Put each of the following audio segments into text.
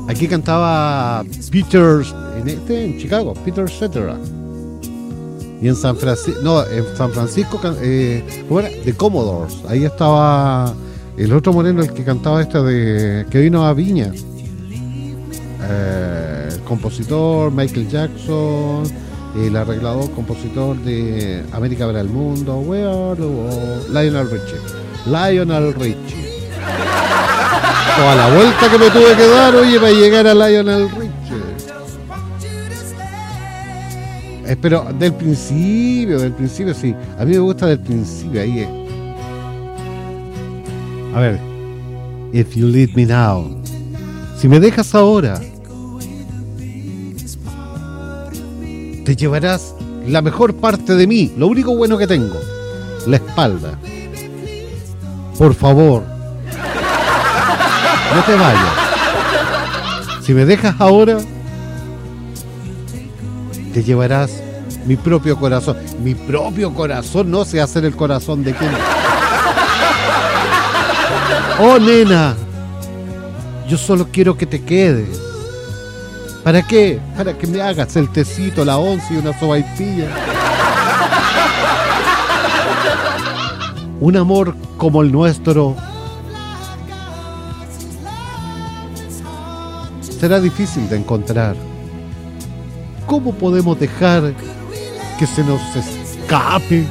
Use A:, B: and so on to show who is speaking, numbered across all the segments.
A: Aquí cantaba Peter, en Chicago, Peter Cetera. Y en San Francisco, ¿cómo era? The Commodores. Ahí estaba el otro moreno, el que cantaba que vino a Viña. El compositor Michael Jackson, el arreglador, compositor de América para el Mundo, Lionel Richie. Toda la vuelta que me tuve que dar, oye, para llegar a Lionel Richie. Pero del principio sí. A mí me gusta del principio, ahí es. A ver. If you leave me now. Si me dejas ahora, te llevarás la mejor parte de mí, lo único bueno que tengo, la espalda. Por favor, no te vayas. Si me dejas ahora, te llevarás mi propio corazón. Mi propio corazón, no sé hacer el corazón de quién. Oh, nena, yo solo quiero que te quedes. ¿Para qué? Para que me hagas el tecito, la once y una sopaipilla. Un amor como el nuestro será difícil de encontrar. ¿Cómo podemos dejar que se nos escape?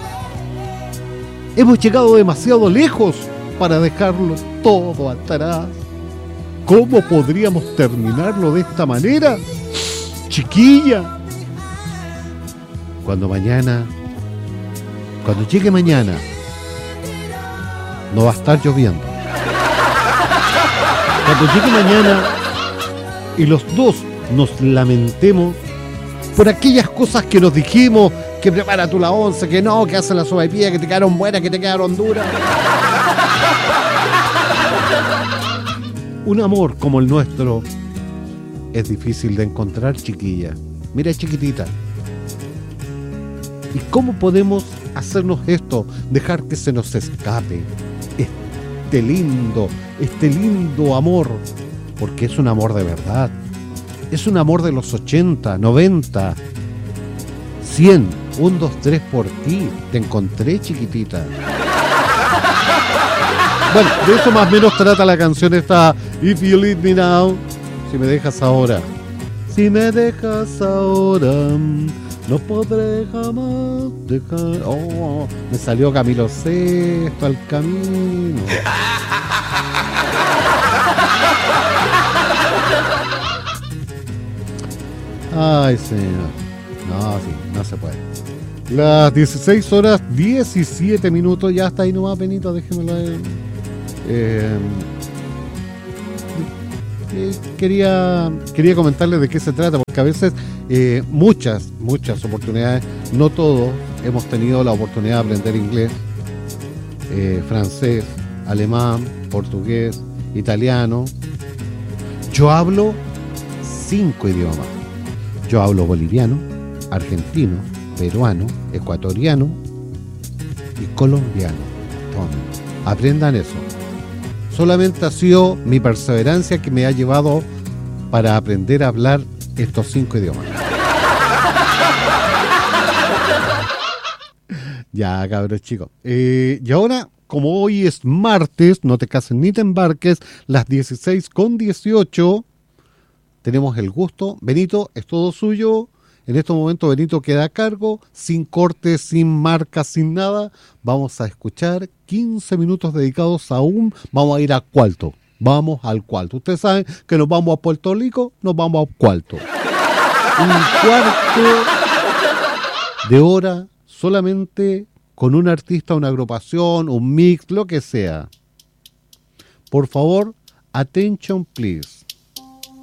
A: Hemos llegado demasiado lejos para dejarlo todo atrás. ¿Cómo podríamos terminarlo de esta manera? Chiquilla. Cuando llegue mañana, no va a estar lloviendo. Cuando llegue mañana y los dos nos lamentemos por aquellas cosas que nos dijimos, que prepara tú la once, que no, que hace la sopaipilla, que te quedaron buenas, que te quedaron duras. Un amor como el nuestro es difícil de encontrar, chiquilla. Mira, chiquitita. ¿Y cómo podemos hacernos esto? Dejar que se nos escape este lindo amor. Porque es un amor de verdad. Es un amor de los 80, 90, 100. 1, 2, 3 por ti. Te encontré, chiquitita. Bueno, de eso más o menos trata la canción esta, If You Leave Me Now. Si me dejas ahora. Si me dejas ahora, no podré jamás dejar. Oh, me salió Camilo Sesto al camino. Ay, señor. No, sí, no se puede. Las 16 horas 17 minutos. Ya está ahí nomás, Benito, déjemelo ahí. Quería comentarles de qué se trata, porque a veces muchas oportunidades, no todos hemos tenido la oportunidad de aprender inglés, francés, alemán, portugués, italiano. Yo hablo 5 idiomas. Yo hablo boliviano, argentino, peruano, ecuatoriano y colombiano. Aprendan eso. Solamente ha sido mi perseverancia que me ha llevado para aprender a hablar estos 5 idiomas. Ya, cabros chicos. Y ahora, como hoy es martes, no te cases ni te embarques, las 16:18, tenemos el gusto. Benito, es todo suyo. En estos momentos Benito queda a cargo, sin cortes, sin marcas, sin nada. Vamos a escuchar 15 minutos dedicados vamos a ir a Cuarto. Vamos al Cuarto. Ustedes saben que nos vamos a Puerto Rico, nos vamos a Cuarto. Un cuarto de hora solamente con un artista, una agrupación, un mix, lo que sea. Por favor, attention please.